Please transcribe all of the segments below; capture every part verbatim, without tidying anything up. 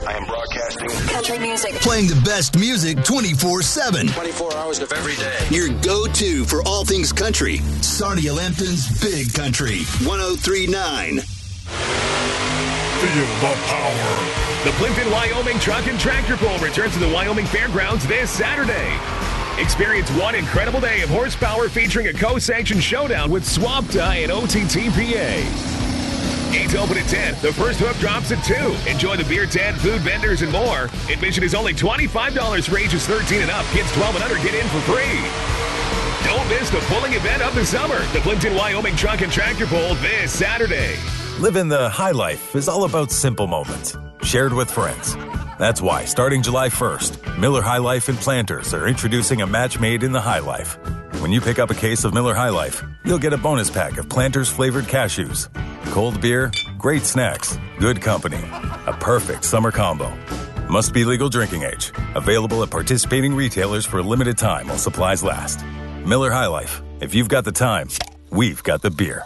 I am broadcasting country music. Playing the best music twenty-four seven. twenty-four hours of every day. Your go-to for all things country. Sarnia Lambton's Big Country. one oh three point nine. Feel the power. The Plimpton, Wyoming Truck and Tractor Pull returns to the Wyoming Fairgrounds this Saturday. Experience one incredible day of horsepower featuring a co-sanctioned showdown with SWAPTA and O T T P A. Gates open at ten. The first hook drops at two. Enjoy the beer tent, food vendors, and more. Admission is only twenty-five dollars for ages thirteen and up. Kids twelve and under get in for free. Don't miss the pulling event of the summer. The Plimpton, Wyoming Truck and Tractor Pull this Saturday. Living the high life is all about simple moments, shared with friends. That's why, starting July first, Miller High Life and Planters are introducing a match made in the High Life. When you pick up a case of Miller High Life, you'll get a bonus pack of Planters flavored cashews. Cold beer, great snacks, good company. A perfect summer combo. Must be legal drinking age. Available at participating retailers for a limited time while supplies last. Miller High Life. If you've got the time, we've got the beer.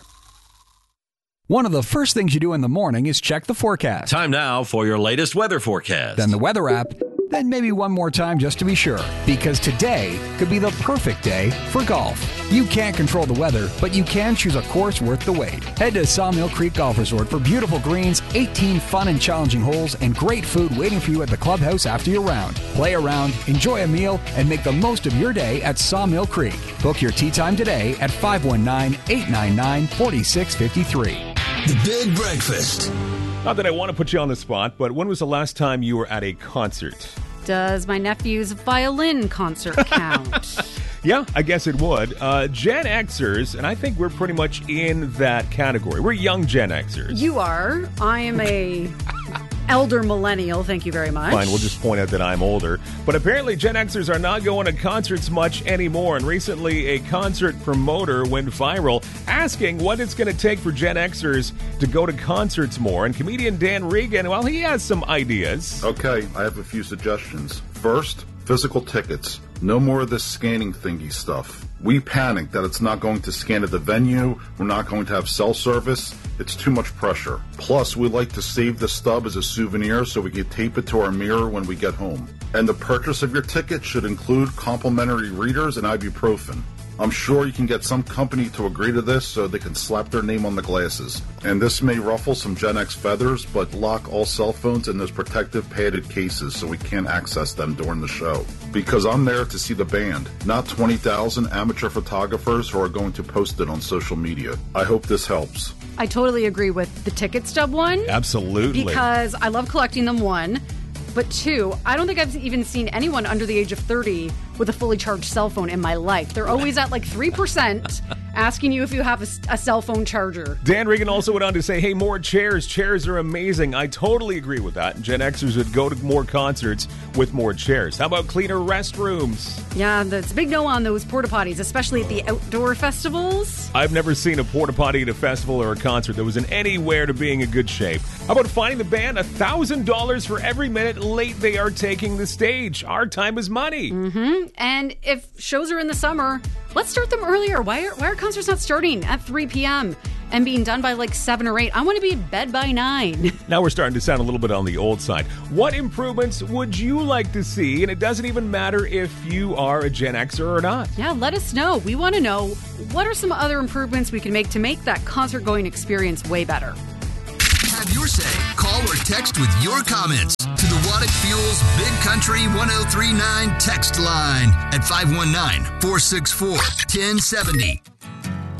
One of the first things you do in the morning is check the forecast. Time now for your latest weather forecast. Then the weather app. Then maybe one more time just to be sure. Because today could be the perfect day for golf. You can't control the weather, but you can choose a course worth the wait. Head to Sawmill Creek Golf Resort for beautiful greens, eighteen fun and challenging holes, and great food waiting for you at the clubhouse after your round. Play around, enjoy a meal, and make the most of your day at Sawmill Creek. Book your tee time today at five one nine, eight nine nine, four six five three. The Big Breakfast. Not that I want to put you on the spot, but when was the last time you were at a concert? Does my nephew's violin concert count? Yeah, I guess it would. Uh, Gen Xers, and I think we're pretty much in that category. We're young Gen Xers. You are. I am a elder millennial. Thank you very much. Fine, we'll just point out that I'm older. But apparently Gen Xers are not going to concerts much anymore. And recently a concert promoter went viral asking what it's going to take for Gen Xers to go to concerts more. And comedian Dan Regan, well, he has some ideas. Okay, I have a few suggestions. First, physical tickets. No more of this scanning thingy stuff. We panicked that it's not going to scan at the venue. We're not going to have cell service. It's too much pressure. Plus, we like to save the stub as a souvenir so we can tape it to our mirror when we get home. And the purchase of your ticket should include complimentary readers and ibuprofen. I'm sure you can get some company to agree to this so they can slap their name on the glasses. And this may ruffle some Gen X feathers, but lock all cell phones in those protective padded cases so we can't access them during the show. Because I'm there to see the band, not twenty thousand amateur photographers who are going to post it on social media. I hope this helps. I totally agree with the ticket stub one. Absolutely. Because I love collecting them, one. But two, I don't think I've even seen anyone under the age of thirty with a fully charged cell phone in my life. They're always at like three percent asking you if you have a, a cell phone charger. Dan Regan also went on to say, hey, more chairs. Chairs are amazing. I totally agree with that. Gen Xers would go to more concerts with more chairs. How about cleaner restrooms? Yeah, that's a big no on those porta potties, especially at the outdoor festivals. I've never seen a porta potty at a festival or a concert that was in anywhere to being in good shape. How about finding the band one thousand dollars for every minute late they are taking the stage? Our time is money. Mm-hmm. And if shows are in the summer, let's start them earlier. Why are, why are concerts not starting at three p.m. and being done by like seven or eight? I want to be in bed by nine. Now we're starting to sound a little bit on the old side. What improvements would you like to see? And it doesn't even matter if you are a Gen Xer or not. Yeah, let us know. We want to know what are some other improvements we can make to make that concert-going experience way better. Have your say. Call or text with your comments to the Waddick Fuels Big Country one oh three point nine text line at five one nine, four six four, one oh seven oh.